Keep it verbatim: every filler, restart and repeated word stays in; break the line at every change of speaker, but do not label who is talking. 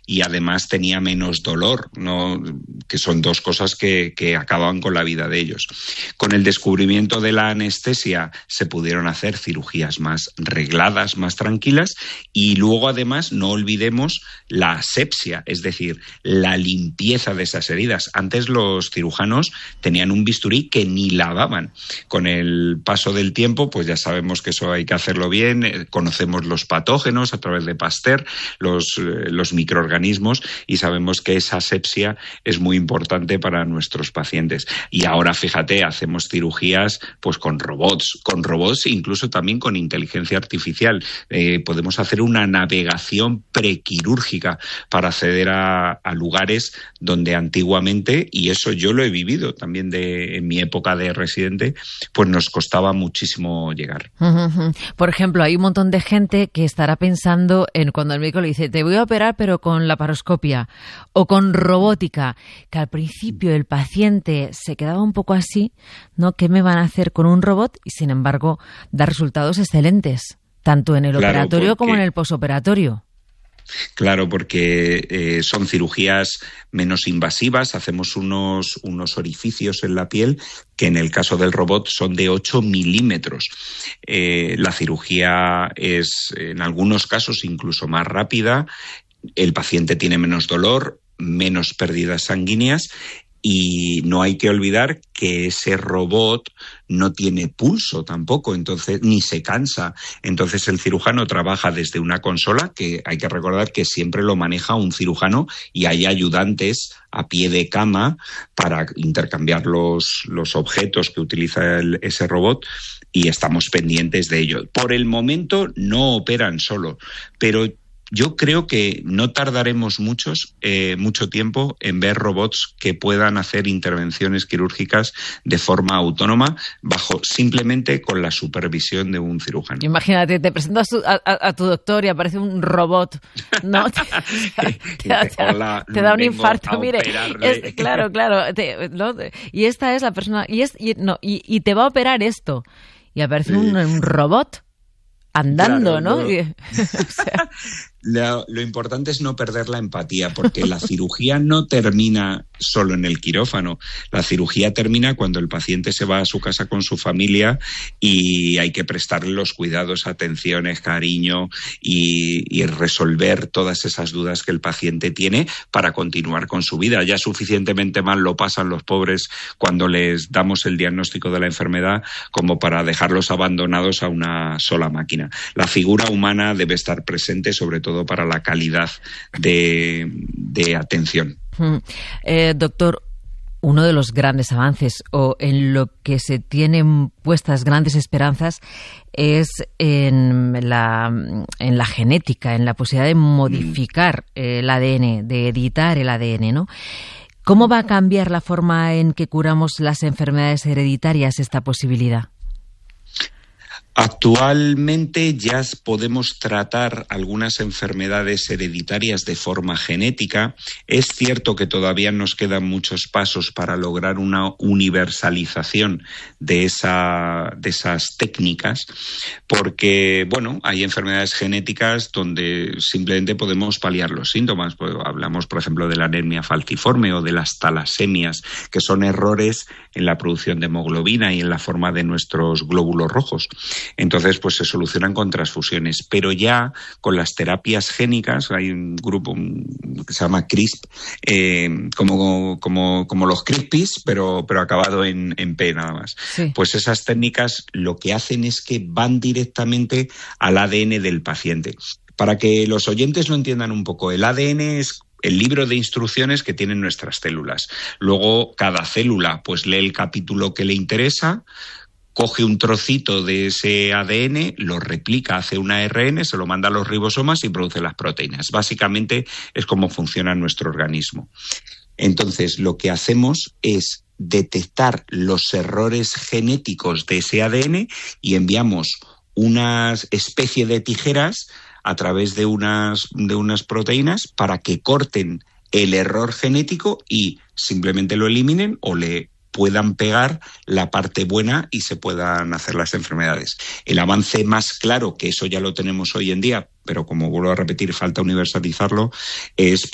y además tenía menos dolor, ¿no? Que son dos cosas que, que acaban con la vida de ellos. Con el descubrimiento de la anestesia se pudieron hacer cirugías más regladas, más tranquilas, y luego además no olvidemos la asepsia, es decir, la limpieza de esas heridas. Antes los cirujanos tenían un bisturí que ni lavaban. Con el paso del tiempo, pues ya sabemos que eso hay que hacerlo bien, conocemos los patógenos a través de Pasteur, los, los microorganismos, y sabemos que esa asepsia es muy importante para nuestros pacientes. Y ahora, fíjate, hacemos cirugías pues con robots, con robots e incluso también con inteligencia artificial. Eh, podemos hacer una navegación prequirúrgica para acceder a, a lugares donde antiguamente, y eso yo lo he vivido también de, en mi época de residente, pues nos costaba muchísimo llegar.
Uh-huh. Por ejemplo, hay un montón de gente que estará pensando en cuando el médico le dice, te voy a operar pero con laparoscopia o con robótica, que al principio el paciente se quedaba un poco así, ¿no? ¿Qué me van a hacer con un robot? Y sin embargo, da resultados excelentes, tanto en el claro, operatorio porque... como en el posoperatorio.
Claro, porque eh, son cirugías menos invasivas, hacemos unos, unos orificios en la piel que en el caso del robot son de ocho milímetros. Eh, la cirugía es en algunos casos incluso más rápida, el paciente tiene menos dolor, menos pérdidas sanguíneas. Y no hay que olvidar que ese robot no tiene pulso tampoco, entonces ni se cansa. Entonces el cirujano trabaja desde una consola, que hay que recordar que siempre lo maneja un cirujano y hay ayudantes a pie de cama para intercambiar los, los objetos que utiliza el, ese robot, y estamos pendientes de ello. Por el momento no operan solo, pero yo creo que no tardaremos muchos, eh, mucho tiempo en ver robots que puedan hacer intervenciones quirúrgicas de forma autónoma, bajo simplemente con la supervisión de un cirujano.
Imagínate, te presentas a, a, a tu doctor y aparece un robot, ¿no? te, te, te, Hola, te da un infarto, mire. Es, claro, claro. Te, ¿no? Y esta es la persona, y, es, y, no, y, y te va a operar esto. Y aparece sí. un, un robot andando, claro, ¿no?
no. o sea... Lo, lo importante es no perder la empatía, porque la cirugía no termina solo en el quirófano. La cirugía termina cuando el paciente se va a su casa con su familia y hay que prestarle los cuidados, atenciones, cariño y, y resolver todas esas dudas que el paciente tiene para continuar con su vida. Ya suficientemente mal lo pasan los pobres cuando les damos el diagnóstico de la enfermedad como para dejarlos abandonados a una sola máquina. La figura humana debe estar presente, sobre todo para la calidad de, de atención.
Mm. Eh, doctor, uno de los grandes avances o en lo que se tienen puestas grandes esperanzas es en la, en la genética, en la posibilidad de modificar mm. el A D N, de editar el A D N, ¿no? ¿Cómo va a cambiar la forma en que curamos las enfermedades hereditarias esta posibilidad?
Actualmente ya podemos tratar algunas enfermedades hereditarias de forma genética. Es cierto que todavía nos quedan muchos pasos para lograr una universalización de, esa, de esas técnicas, porque, bueno, hay enfermedades genéticas donde simplemente podemos paliar los síntomas. Pues hablamos, por ejemplo, de la anemia falciforme o de las talasemias, que son errores en la producción de hemoglobina y en la forma de nuestros glóbulos rojos. Entonces, pues se solucionan con transfusiones. Pero ya con las terapias génicas, hay un grupo que se llama CRISP, eh, como, como, como los Crispies, pero, pero acabado en, en P nada más. Sí. Pues esas técnicas lo que hacen es que van directamente al A D N del paciente. Para que los oyentes lo entiendan un poco, el A D N es el libro de instrucciones que tienen nuestras células. Luego, cada célula pues lee el capítulo que le interesa, coge un trocito de ese A D N, lo replica, hace una A R N, se lo manda a los ribosomas y produce las proteínas. Básicamente es como funciona nuestro organismo. Entonces, lo que hacemos es detectar los errores genéticos de ese A D N y enviamos una especie de tijeras a través de unas, de unas proteínas para que corten el error genético y simplemente lo eliminen o le puedan pegar la parte buena y se puedan hacer las enfermedades. El avance más claro, que eso ya lo tenemos hoy en día, pero como vuelvo a repetir, falta universalizarlo, es